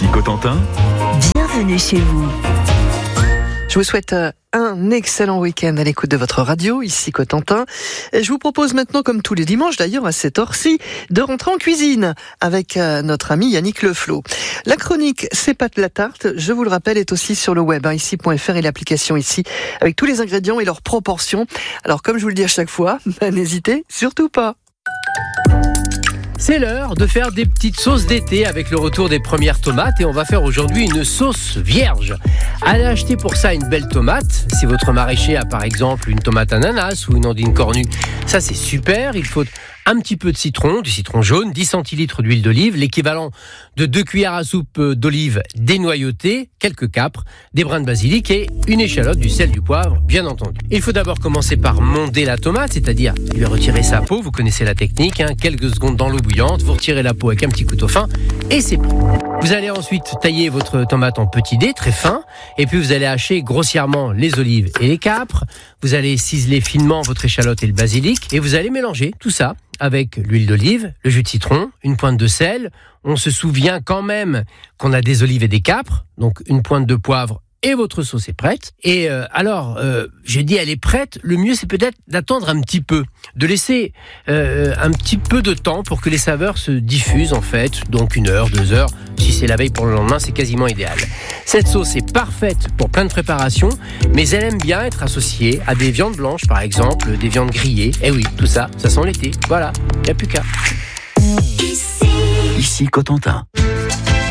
Ici Cotentin. Bienvenue chez vous. Je vous souhaite un excellent week-end à l'écoute de votre radio, ici Cotentin. Et je vous propose maintenant, comme tous les dimanches d'ailleurs à cette heure-ci, de rentrer en cuisine avec notre ami Yannick Leflot. La chronique C'est pas de la tarte, je vous le rappelle, est aussi sur le web, ici.fr et l'application ici, avec tous les ingrédients et leurs proportions. Alors comme je vous le dis à chaque fois, n'hésitez surtout pas. C'est l'heure de faire des petites sauces d'été avec le retour des premières tomates et on va faire aujourd'hui une sauce vierge. Allez acheter pour ça une belle tomate. Si votre maraîcher a par exemple une tomate ananas ou une ondine cornue, ça c'est super. Il faut un petit peu de citron, du citron jaune, 10 centilitres d'huile d'olive, l'équivalent de 2 cuillères à soupe d'olive dénoyautée, quelques capres, des brins de basilic et une échalote, du sel, du poivre, bien entendu. Il faut d'abord commencer par monder la tomate, c'est-à-dire lui retirer sa peau, vous connaissez la technique, quelques secondes dans l'eau bouillante, vous retirez la peau avec un petit couteau fin et c'est prêt. Vous allez ensuite tailler votre tomate en petits dés, très fins, et puis vous allez hacher grossièrement les olives et les capres, vous allez ciseler finement votre échalote et le basilic, et vous allez mélanger tout ça avec l'huile d'olive, le jus de citron, une pointe de sel. On se souvient quand même qu'on a des olives et des capres, donc une pointe de poivre et votre sauce est prête. Et j'ai dit elle est prête, le mieux c'est peut-être d'attendre un petit peu, de laisser un petit peu de temps pour que les saveurs se diffusent en fait, donc 1 heure, 2 heures, si c'est la veille pour le lendemain c'est quasiment idéal. Cette sauce est parfaite pour plein de préparations, mais elle aime bien être associée à des viandes blanches par exemple, des viandes grillées, et oui, tout ça, ça sent l'été, voilà, il n'y a plus qu'à. Ici Cotentin.